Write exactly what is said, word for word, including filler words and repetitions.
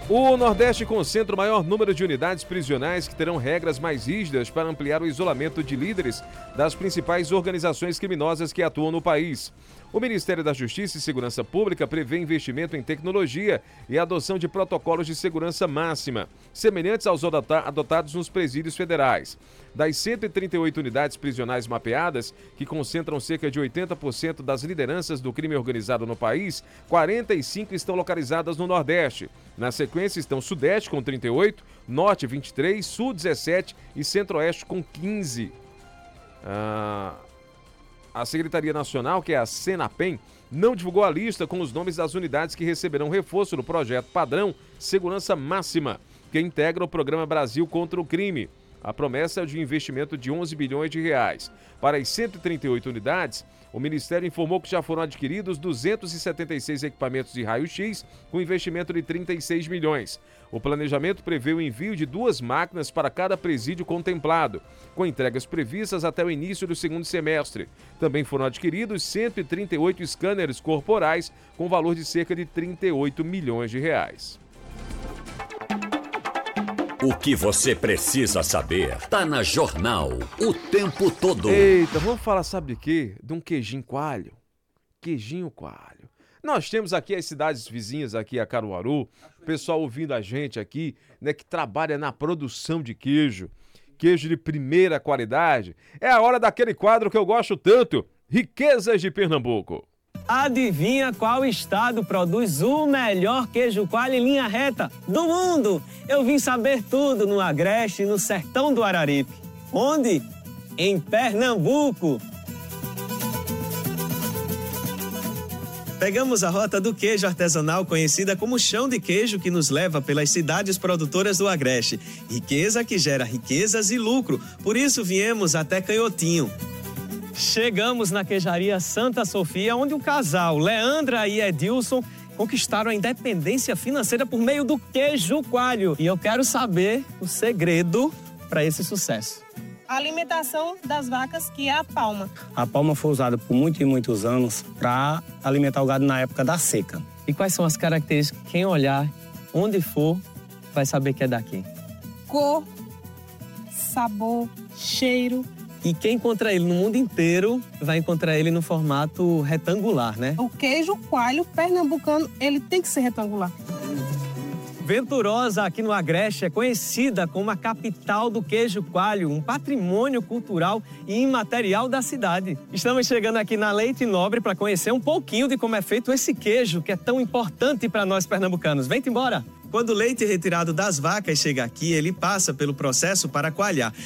O Nordeste concentra o maior número de unidades prisionais que terão regras mais rígidas para ampliar o isolamento de líderes das principais organizações criminosas que atuam no país. O Ministério da Justiça e Segurança Pública prevê investimento em tecnologia e adoção de protocolos de segurança máxima, semelhantes aos adotados nos presídios federais. Das cento e trinta e oito unidades prisionais mapeadas, que concentram cerca de oitenta por cento das lideranças do crime organizado no país, quarenta e cinco estão localizadas no Nordeste. Na sequência estão Sudeste com trinta e oito, Norte vinte e três, Sul dezessete e Centro-Oeste com quinze. Ah... A Secretaria Nacional, que é a Senapem, não divulgou a lista com os nomes das unidades que receberão reforço no projeto Padrão Segurança Máxima, que integra o Programa Brasil contra o Crime. A promessa é de investimento de onze bilhões de reais. Para as cento e trinta e oito unidades, o Ministério informou que já foram adquiridos duzentos e setenta e seis equipamentos de raio-x, com investimento de trinta e seis milhões. O planejamento prevê o envio de duas máquinas para cada presídio contemplado, com entregas previstas até o início do segundo semestre. Também foram adquiridos cento e trinta e oito scanners corporais, com valor de cerca de trinta e oito milhões de reais. O que você precisa saber tá na Jornal o tempo todo. Eita, vamos falar, sabe de quê? De um queijinho coalho. Queijinho coalho. Nós temos aqui as cidades vizinhas aqui a Caruaru, o pessoal ouvindo a gente aqui, né, que trabalha na produção de queijo. Queijo de primeira qualidade. É a hora daquele quadro que eu gosto tanto, Riquezas de Pernambuco. Adivinha qual estado produz o melhor queijo coalho em linha reta do mundo? Eu vim saber tudo no Agreste e no sertão do Araripe. Onde? Em Pernambuco. Pegamos a rota do queijo artesanal, conhecida como chão de queijo, que nos leva pelas cidades produtoras do Agreste. Riqueza que gera riquezas e lucro. Por isso viemos até Canhotinho. Chegamos na queijaria Santa Sofia, onde o casal Leandra e Edilson conquistaram a independência financeira por meio do queijo coalho. E eu quero saber o segredo para esse sucesso. A alimentação das vacas, que é a palma. A palma foi usada por muitos e muitos anos para alimentar o gado na época da seca. E quais são as características? Quem olhar, onde for, vai saber que é daqui. Cor, sabor, cheiro. E quem encontra ele no mundo inteiro vai encontrar ele no formato retangular, né? O queijo coalho pernambucano, ele tem que ser retangular. Venturosa, aqui no Agreste, é conhecida como a capital do queijo coalho, um patrimônio cultural e imaterial da cidade. Estamos chegando aqui na Leite Nobre para conhecer um pouquinho de como é feito esse queijo, que é tão importante para nós pernambucanos. Vem-te embora! Quando o leite retirado das vacas chega aqui, ele passa pelo processo para coalhar.